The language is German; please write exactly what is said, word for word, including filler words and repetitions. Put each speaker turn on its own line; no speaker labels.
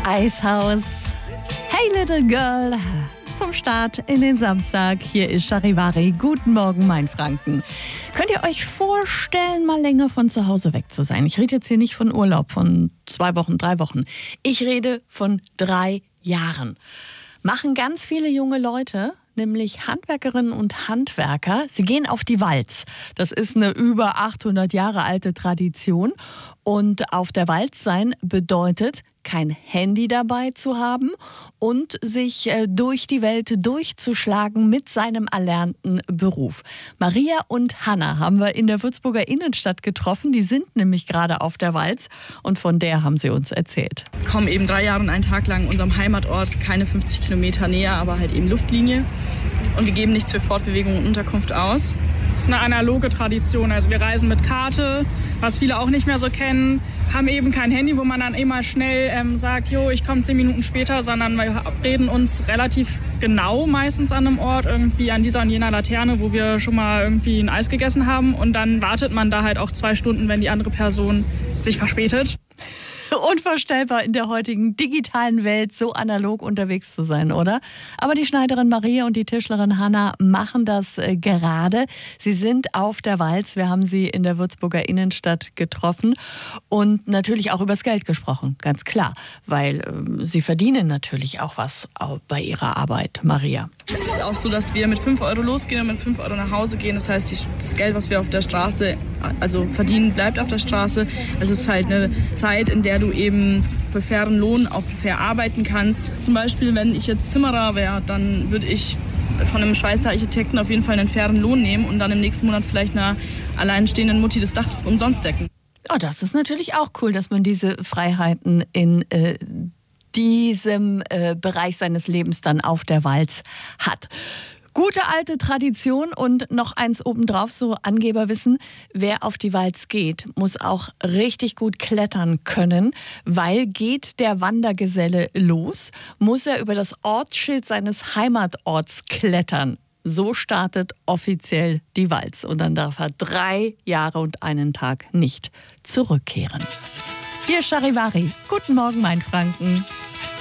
Eishaus. Hey Little Girl. Zum Start in den Samstag. Hier ist Charivari. Guten Morgen, mein Franken. Könnt ihr euch vorstellen, mal länger von zu Hause weg zu sein? Ich rede jetzt hier nicht von Urlaub, von zwei Wochen, drei Wochen. Ich rede von drei Jahren. Machen ganz viele junge Leute, nämlich Handwerkerinnen und Handwerker. Sie gehen auf die Walz. Das ist eine über achthundert Jahre alte Tradition. Und auf der Walz sein bedeutet, kein Handy dabei zu haben und sich äh, durch die Welt durchzuschlagen mit seinem erlernten Beruf. Maria und Hanna haben wir in der Würzburger Innenstadt getroffen. Die sind nämlich gerade auf der Walz und von der haben sie uns erzählt.
Wir kommen eben drei Jahre und einen Tag lang unserem Heimatort, keine fünfzig Kilometer näher, aber halt eben Luftlinie. Und wir geben nichts für Fortbewegung und Unterkunft aus.
Das ist eine analoge Tradition. Also wir reisen mit Karte, was viele auch nicht mehr so kennen, haben eben kein Handy, wo man dann immer schnell ähm, sagt, jo, ich komme zehn Minuten später, sondern wir reden uns relativ genau meistens an einem Ort, irgendwie an dieser und jener Laterne, wo wir schon mal irgendwie ein Eis gegessen haben. Und dann wartet man da halt auch zwei Stunden, wenn die andere Person sich verspätet.
Unvorstellbar in der heutigen digitalen Welt so analog unterwegs zu sein, oder? Aber die Schneiderin Maria und die Tischlerin Hanna machen das äh, gerade. Sie sind auf der Walz. Wir haben sie in der Würzburger Innenstadt getroffen und natürlich auch übers Geld gesprochen, ganz klar, weil äh, sie verdienen natürlich auch was bei ihrer Arbeit, Maria.
Es ist auch so, dass wir mit fünf Euro losgehen und mit fünf Euro nach Hause gehen. Das heißt, die, das Geld, was wir auf der Straße also verdienen, bleibt auf der Straße. Es ist halt eine Zeit, in der du eben für fairen Lohn auch fair arbeiten kannst. Zum Beispiel, wenn ich jetzt Zimmerer wäre, dann würde ich von einem Schweizer Architekten auf jeden Fall einen fairen Lohn nehmen und dann im nächsten Monat vielleicht einer alleinstehenden Mutti das Dach umsonst decken.
Oh, das ist natürlich auch cool, dass man diese Freiheiten in äh, diesem äh, Bereich seines Lebens dann auf der Walz hat. Gute alte Tradition und noch eins obendrauf, so Angeberwissen, wer auf die Walz geht, muss auch richtig gut klettern können, weil geht der Wandergeselle los, muss er über das Ortsschild seines Heimatorts klettern. So startet offiziell die Walz und dann darf er drei Jahre und einen Tag nicht zurückkehren. Hier Charivari. Guten Morgen, mein Franken.